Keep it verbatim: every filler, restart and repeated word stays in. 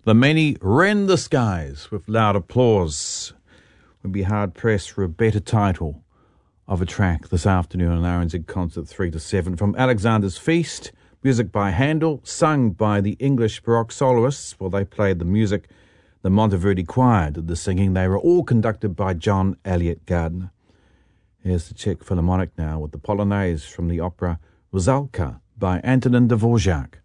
The many rend the skies with loud applause. We'd be hard-pressed for a better title of a track this afternoon on R N Z Concert three to seven. From Alexander's Feast, music by Handel, sung by the English Baroque soloists while they played the music. The Monteverdi Choir did the singing. They were all conducted by John Elliott Gardner. Here's the Czech Philharmonic now with the Polonaise from the opera Rusalka by Antonin Dvorak.